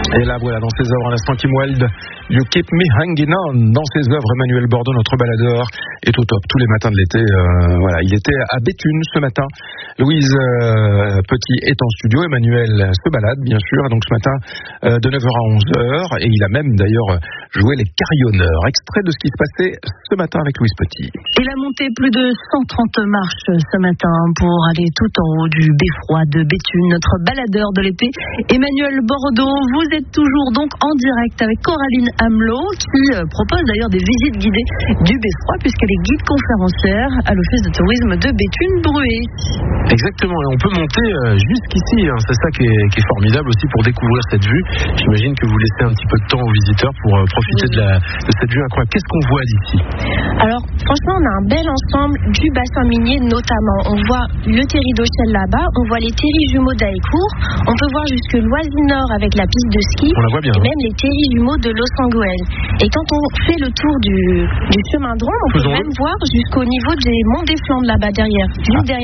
Et là, voilà, dans ses œuvres, à l'instant, Kim Wilde, You Keep Me Hanging On. Dans ses œuvres, Emmanuel Bordeaux, notre baladeur, est au top tous les matins de l'été. Voilà, il était à Béthune ce matin. Louise Petit est en studio. Emmanuel se balade, bien sûr. Donc ce matin, de 9h à 11h. Et il a même d'ailleurs joué les carillonneurs. Extrait de ce qui se passait ce matin avec Louise Petit. Il a monté plus de 130 marches ce matin pour aller tout en haut du beffroi de Béthune. Notre baladeur de l'été, Emmanuel Bordeaux. Vous êtes toujours donc en direct avec Coraline Hamelot qui propose d'ailleurs des visites guidées du beffroi puisqu'elle est guide conférencière à l'office de tourisme de Béthune-Bruay. Exactement, et on peut monter jusqu'ici, hein. C'est ça qui est formidable aussi pour découvrir cette vue. J'imagine que vous laissez un petit peu de temps aux visiteurs pour profiter de cette vue incroyable. Qu'est-ce qu'on voit d'ici? Alors franchement, on a un bel ensemble du bassin minier notamment. On voit le terri d'Auchel là-bas, on voit les terris jumeaux d'Aécourt, on peut voir jusque Loisy-Nord avec la piste de ski, on la voit bien, et même les terris jumeaux de Los-Angoël. Et quand on fait le tour du chemin de ronde, on peut même voir jusqu'au niveau des monts des Flandres là-bas derrière, juste derrière.